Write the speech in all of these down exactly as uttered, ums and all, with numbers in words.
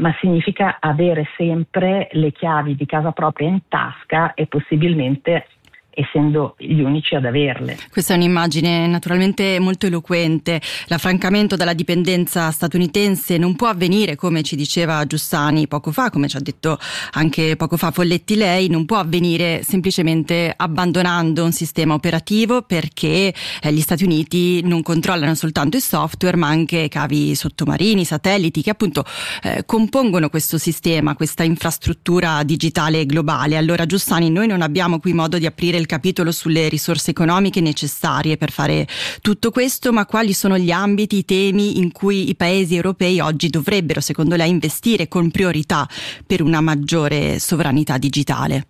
ma significa avere sempre le chiavi di casa propria in tasca e possibilmente essendo gli unici ad averle. Questa è un'immagine naturalmente molto eloquente. L'affrancamento dalla dipendenza statunitense non può avvenire, come ci diceva Giussani poco fa, come ci ha detto anche poco fa Folletti lei, non può avvenire semplicemente abbandonando un sistema operativo, perché eh, gli Stati Uniti non controllano soltanto il software ma anche cavi sottomarini, satelliti che appunto eh, compongono questo sistema, questa infrastruttura digitale globale. Allora Giussani, noi non abbiamo qui modo di aprire il capitolo sulle risorse economiche necessarie per fare tutto questo, ma quali sono gli ambiti, i temi in cui i paesi europei oggi dovrebbero, secondo lei, investire con priorità per una maggiore sovranità digitale?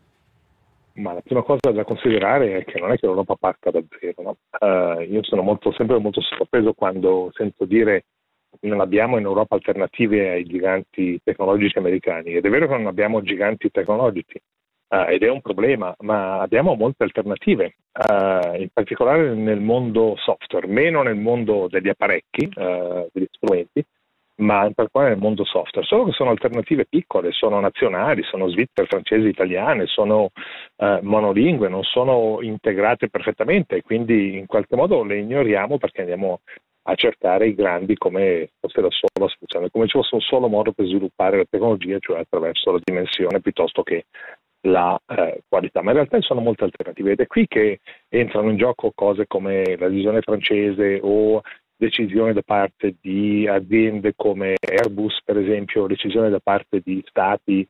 Ma la prima cosa da considerare è che non è che l'Europa parta da zero, no? Uh, io sono molto, sempre molto sorpreso quando sento dire che non abbiamo in Europa alternative ai giganti tecnologici americani, ed è vero che non abbiamo giganti tecnologici, Uh, ed è un problema, ma abbiamo molte alternative, uh, in particolare nel mondo software, meno nel mondo degli apparecchi, uh, degli strumenti, ma in particolare nel mondo software. Solo che sono alternative piccole, sono nazionali, sono svizzere, francesi, italiane, sono uh, monolingue, non sono integrate perfettamente, quindi in qualche modo le ignoriamo perché andiamo a cercare i grandi come fosse la sola soluzione, come ci fosse un solo modo per sviluppare la tecnologia, cioè attraverso la dimensione piuttosto che la eh, qualità, ma in realtà ci sono molte alternative ed è qui che entrano in gioco cose come la decisione francese o decisioni da parte di aziende come Airbus, per esempio, decisioni da parte di stati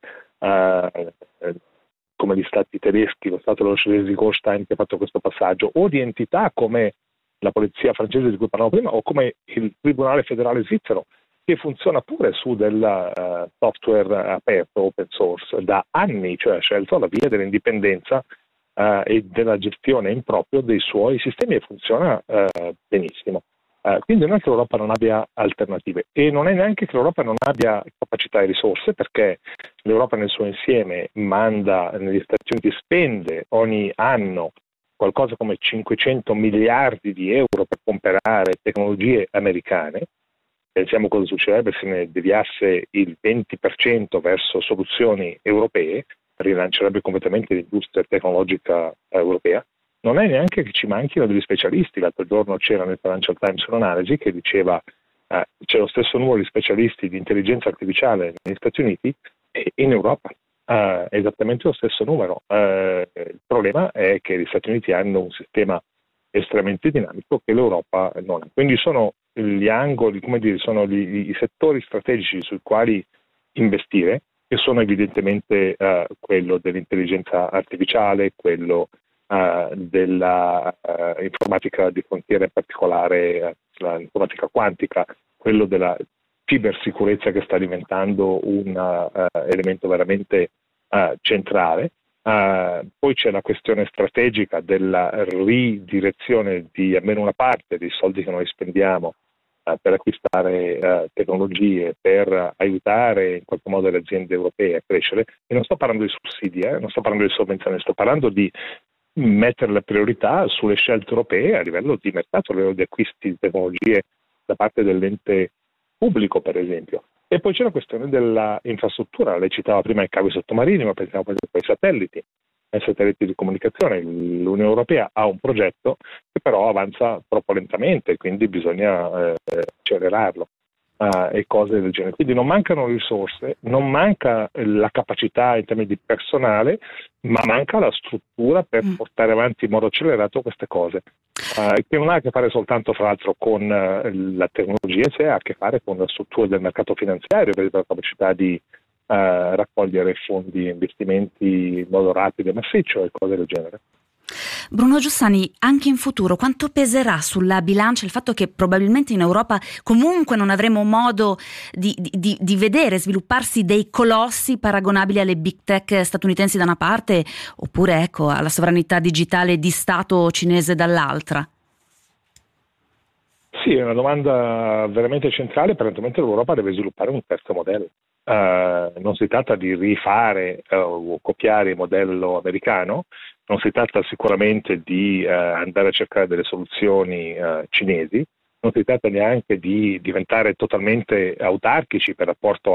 eh, come gli stati tedeschi, lo stato dello Schleswig-Holstein che ha fatto questo passaggio, o di entità come la polizia francese di cui parlavo prima, o come il Tribunale federale svizzero, che funziona pure su del uh, software aperto, open source, da anni, cioè ha scelto la via dell'indipendenza uh, e della gestione in proprio dei suoi sistemi e funziona uh, benissimo. Uh, quindi non è che l'Europa non abbia alternative e non è neanche che l'Europa non abbia capacità e risorse, perché l'Europa nel suo insieme manda negli Stati Uniti, spende ogni anno qualcosa come cinquecento miliardi di euro per comprare tecnologie americane. Pensiamo cosa succederebbe se ne deviasse il venti per cento verso soluzioni europee, rilancerebbe completamente l'industria tecnologica europea. Non è neanche che ci manchino degli specialisti. L'altro giorno c'era nel Financial Times un'analisi che diceva eh, c'è lo stesso numero di specialisti di intelligenza artificiale negli Stati Uniti e in Europa. Uh, è esattamente lo stesso numero. Uh, il problema è che gli Stati Uniti hanno un sistema estremamente dinamico che l'Europa non ha. Quindi sono gli angoli, come dire, sono gli, i settori strategici sui quali investire, che sono evidentemente uh, quello dell'intelligenza artificiale, quello uh, della uh, informatica di frontiera, in particolare uh, l'informatica quantica, quello della cibersicurezza che sta diventando un uh, elemento veramente uh, centrale. Uh, poi c'è la questione strategica della ridirezione di almeno una parte dei soldi che noi spendiamo uh, per acquistare uh, tecnologie, per aiutare in qualche modo le aziende europee a crescere. E non sto parlando di sussidi, eh, non sto parlando di sovvenzioni, sto parlando di mettere la priorità sulle scelte europee a livello di mercato, a livello di acquisti di tecnologie da parte dell'ente pubblico, per esempio. E poi c'è la questione dell'infrastruttura. Lei citava prima i cavi sottomarini, ma pensiamo per esempio ai satelliti, ai satelliti di comunicazione. L'Unione Europea ha un progetto che però avanza troppo lentamente, quindi bisogna eh, accelerarlo uh, e cose del genere. Quindi non mancano risorse, non manca la capacità in termini di personale, ma manca la struttura per mm. portare avanti in modo accelerato queste cose. Uh, che non ha a che fare soltanto, fra l'altro, con uh, la tecnologia, cioè ha a che fare con la struttura del mercato finanziario, per la capacità di uh, raccogliere fondi e investimenti in modo rapido e massiccio e cose del genere. Bruno Giussani, anche in futuro quanto peserà sulla bilancia il fatto che probabilmente in Europa comunque non avremo modo di, di, di vedere svilupparsi dei colossi paragonabili alle big tech statunitensi da una parte, oppure ecco alla sovranità digitale di Stato cinese dall'altra? Sì, è una domanda veramente centrale. Apparentemente l'Europa deve sviluppare un terzo modello. Uh, non si tratta di rifare uh, o copiare il modello americano, non si tratta sicuramente di uh, andare a cercare delle soluzioni uh, cinesi, non si tratta neanche di diventare totalmente autarchici per rapporto